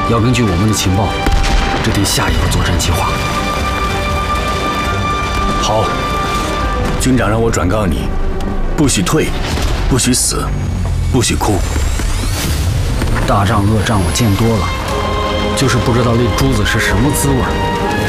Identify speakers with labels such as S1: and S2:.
S1: 要根据我们的情报制定下一个作战计划。
S2: 好，军长让我转告你，不许退，不许死，不许哭。
S1: 大仗恶仗我见多了，就是不知道那珠子是什么滋味。